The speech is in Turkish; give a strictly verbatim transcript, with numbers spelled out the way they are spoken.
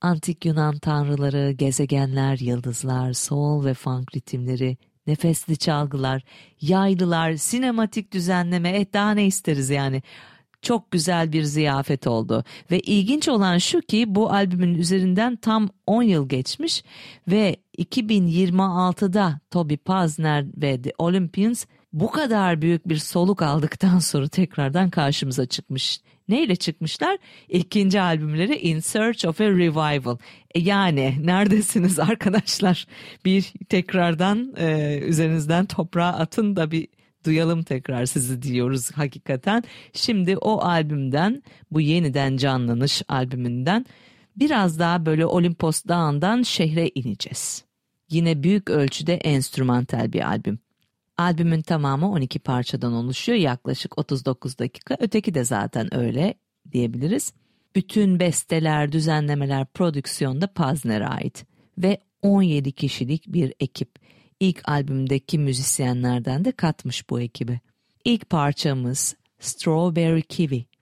Antik Yunan tanrıları, gezegenler, yıldızlar, soul ve funk ritimleri, nefesli çalgılar, yaylılar, sinematik düzenleme, eh daha ne isteriz yani. Çok güzel bir ziyafet oldu ve ilginç olan şu ki bu albümün üzerinden tam on yıl geçmiş ve iki bin yirmi altıda Toby Pazner ve The Olympians bu kadar büyük bir soluk aldıktan sonra tekrardan karşımıza çıkmış. Neyle çıkmışlar? İkinci albümleri In Search of a Revival. E yani neredesiniz arkadaşlar? Bir tekrardan e, üzerinizden toprağa atın da bir duyalım tekrar sizi diyoruz hakikaten. Şimdi o albümden, bu yeniden canlanış albümünden biraz daha böyle Olimpos Dağı'ndan şehre ineceğiz. Yine büyük ölçüde enstrümantal bir albüm. Albümün tamamı on iki parçadan oluşuyor, yaklaşık otuz dokuz dakika. Öteki de zaten öyle diyebiliriz. Bütün besteler, düzenlemeler, prodüksiyon da Pazner'e ait ve on yedi kişilik bir ekip. İlk albümdeki müzisyenlerden de katmış bu ekibi. İlk parçamız Strawberry Kiwi.